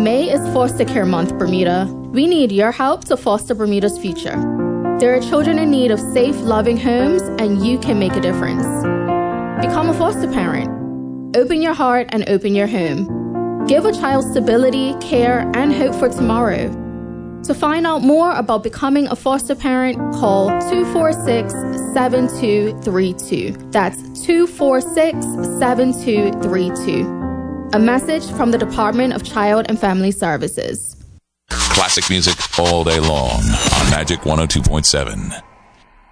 May is Foster Care Month, Bermuda. We need your help to foster Bermuda's future. There are children in need of safe, loving homes, and you can make a difference. Become a foster parent. Open your heart and open your home. Give a child stability, care, and hope for tomorrow. To find out more about becoming a foster parent, call 246-7232. That's 246-7232. A message from the Department of Child and Family Services. Classic music all day long on Magic 102.7.